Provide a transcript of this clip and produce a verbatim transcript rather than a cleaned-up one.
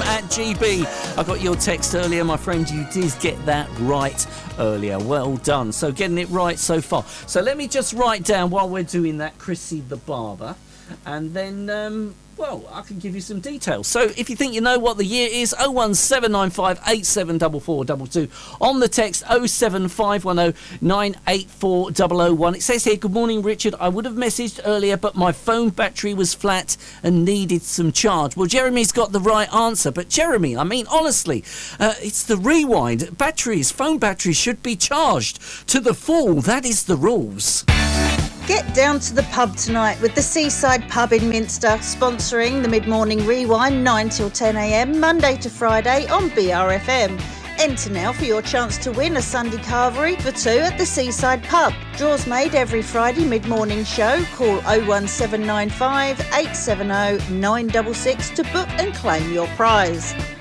at G B. I got your text earlier, my friend. You did get that right earlier. Well done. So getting it right so far. So let me just write down while we're doing that, Chrissy the Barber, and then um well, I can give you some details. So if you think you know what the year is, oh one seven nine five eight seven four four two two. On the text oh seven five one oh nine eight four oh oh one. It says here, good morning, Richard. I would have messaged earlier, but my phone battery was flat and needed some charge. Well, Jeremy's got the right answer. But Jeremy, I mean, honestly, uh, it's the rewind. Batteries, phone batteries should be charged to the full. That is the rules. Get down to the pub tonight with the Seaside Pub in Minster, sponsoring the Mid-Morning Rewind nine till ten a m, Monday to Friday on B R F M. Enter now for your chance to win a Sunday carvery for two at the Seaside Pub. Draws made every Friday mid-morning show. Call oh one seven nine five eight seven oh nine six six to book and claim your prize.